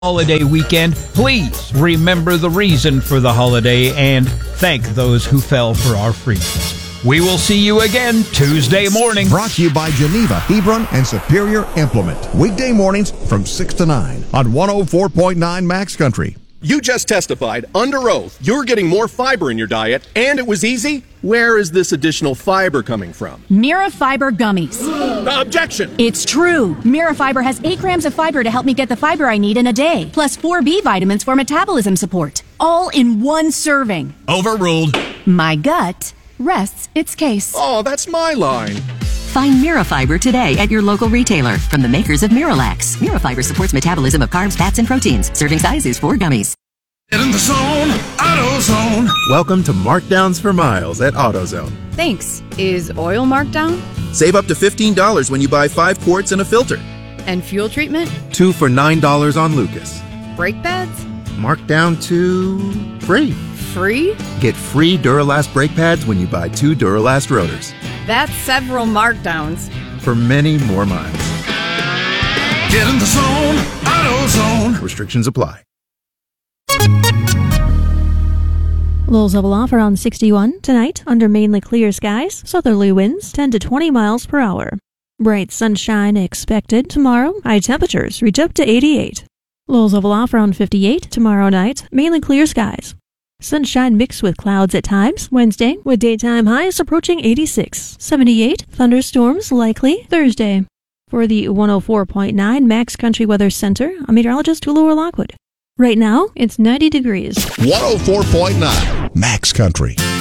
holiday weekend, please remember the reason for the holiday and thank those who fell for our freedoms. We will see you again Tuesday morning. Brought to you by Geneva, Hebron, and Superior Implement. Weekday mornings from 6 to 9 on 104.9 Max Country. You just testified under oath you're getting more fiber in your diet, and it was easy. Where is this additional fiber coming from? Mirafiber gummies. Objection! It's true. Mirafiber has 8 grams of fiber to help me get the fiber I need in a day, plus 4 B vitamins for metabolism support, all in one serving. Overruled. My gut rests its case. Oh, that's my line. Find Mirafiber today at your local retailer from the makers of Miralax. Mirafiber supports metabolism of carbs, fats, and proteins. Serving size is 4 gummies. Get in the zone, AutoZone. Welcome to Markdowns for Miles at AutoZone. Thanks. Is oil marked down? Save up to $15 when you buy 5 quarts and a filter. And fuel treatment? 2 for $9 on Lucas. Brake pads? Marked down to free. Free? Get free Duralast brake pads when you buy 2 Duralast rotors. That's several markdowns. For many more miles. Get in the zone, AutoZone. Restrictions apply. Low level off around 61 tonight under mainly clear skies. Southerly winds 10 to 20 miles per hour. Bright sunshine expected tomorrow. High temperatures reach up to 88. Lows level off around 58 tomorrow night. Mainly clear skies. Sunshine mixed with clouds at times. Wednesday with daytime highs approaching 86. 78. Thunderstorms likely Thursday. For the 104.9 Max Country Weather Center, I'm meteorologist Laura Lockwood. Right now, it's 90 degrees. 104.9 Max Country.